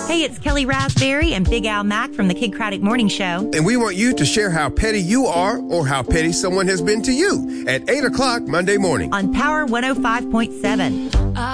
Hey, it's Kelly Raspberry and Big Al Mack from the Kid Craddock Morning Show. And we want you to share how petty you are or how petty someone has been to you at 8 o'clock Monday morning. On Power 105.7.